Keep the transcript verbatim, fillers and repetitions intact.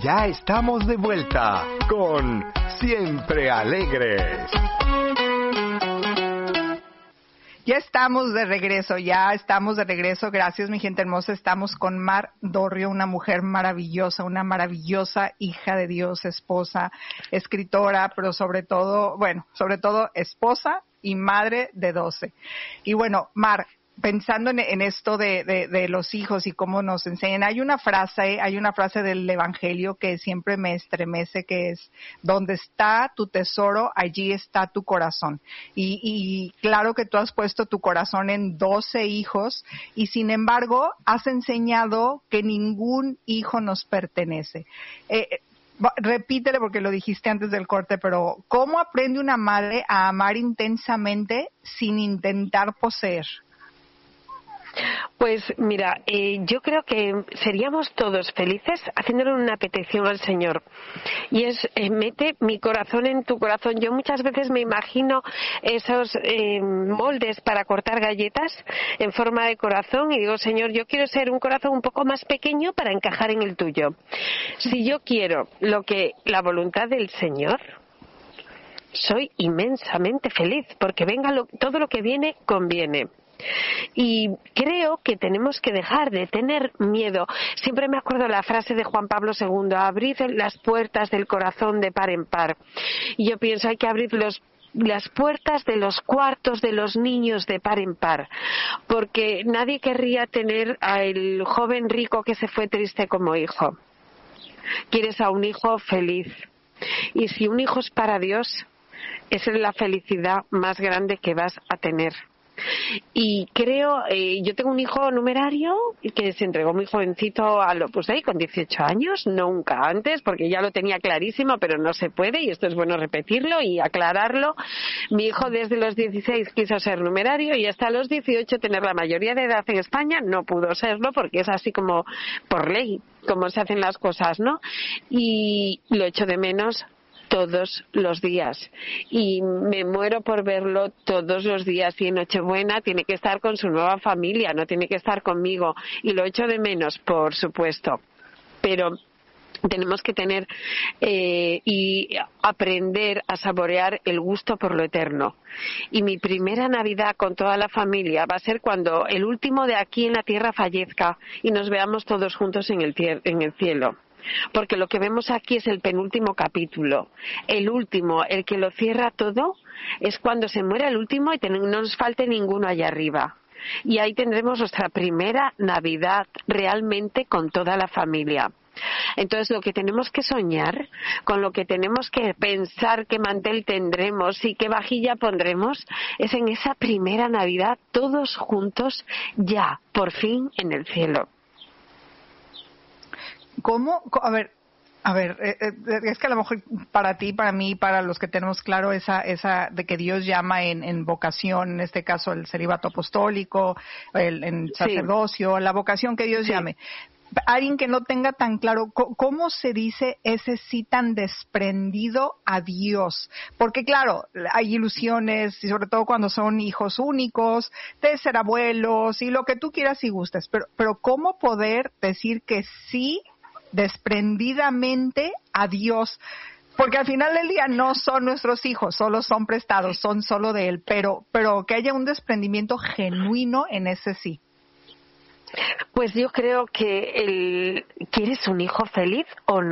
ya estamos de vuelta con Siempre Alegres. Ya estamos de regreso, ya estamos de regreso. Gracias, mi gente hermosa. Estamos con Mar Dorrio, una mujer maravillosa, una maravillosa hija de Dios, esposa, escritora, pero sobre todo, bueno, sobre todo esposa y madre de doce. Y bueno, Mar, pensando en, en esto de, de, de los hijos y cómo nos enseñan, hay una frase, hay una frase del Evangelio que siempre me estremece, que es: donde está tu tesoro, allí está tu corazón. Y, y claro que tú has puesto tu corazón en doce hijos, y sin embargo has enseñado que ningún hijo nos pertenece. Eh, repítele porque lo dijiste antes del corte, pero ¿cómo aprende una madre a amar intensamente sin intentar poseer? Pues mira, eh, yo creo que seríamos todos felices haciéndole una petición al Señor, y es eh, mete mi corazón en tu corazón. Yo muchas veces me imagino esos eh, moldes para cortar galletas en forma de corazón y digo: Señor, yo quiero ser un corazón un poco más pequeño para encajar en el tuyo. Si yo quiero lo que la voluntad del Señor, soy inmensamente feliz, porque venga lo, todo lo que viene conviene. Y creo que tenemos que dejar de tener miedo. Siempre me acuerdo la frase de Juan Pablo segundo: abrid las puertas del corazón de par en par. Y yo pienso, hay que abrir los las puertas de los cuartos de los niños de par en par, porque nadie querría tener al joven rico que se fue triste como hijo. Quieres a un hijo feliz, y si un hijo es para Dios, esa es la felicidad más grande que vas a tener. Y creo, eh, yo tengo un hijo numerario que se entregó muy jovencito a lo pues ahí con dieciocho años, nunca antes, porque ya lo tenía clarísimo, pero no se puede, y esto es bueno repetirlo y aclararlo. Mi hijo desde los dieciséis quiso ser numerario, y hasta los dieciocho tener la mayoría de edad en España no pudo serlo, porque es así como por ley, como se hacen las cosas, ¿no? Y lo echo de menos todos los días, y me muero por verlo todos los días. Y en Nochebuena tiene que estar con su nueva familia, no tiene que estar conmigo, y lo echo de menos, por supuesto, pero tenemos que tener eh, y aprender a saborear el gusto por lo eterno. Y mi primera Navidad con toda la familia va a ser cuando el último de aquí en la tierra fallezca y nos veamos todos juntos en el, en el cielo. Porque lo que vemos aquí es el penúltimo capítulo. El último, el que lo cierra todo, es cuando se muere el último y no nos falte ninguno allá arriba. Y ahí tendremos nuestra primera Navidad realmente con toda la familia. Entonces, lo que tenemos que soñar, con lo que tenemos que pensar qué mantel tendremos y qué vajilla pondremos, es en esa primera Navidad todos juntos ya, por fin, en el cielo. ¿Cómo? A ver, a ver, eh, eh, es que a lo mejor para ti, para mí, para los que tenemos claro esa esa de que Dios llama en, en vocación, en este caso el celibato apostólico, el en sacerdocio, sí, la vocación que Dios sí. llame. Alguien que no tenga tan claro, ¿cómo se dice ese sí tan desprendido a Dios? Porque claro, hay ilusiones, y sobre todo cuando son hijos únicos, de ser abuelos, y lo que tú quieras y gustes, pero, pero ¿cómo poder decir que sí desprendidamente a Dios? Porque al final del día no son nuestros hijos, solo son prestados, son solo de Él, pero, pero que haya un desprendimiento genuino en ese sí. Pues yo creo que el, ¿quieres un hijo feliz o no?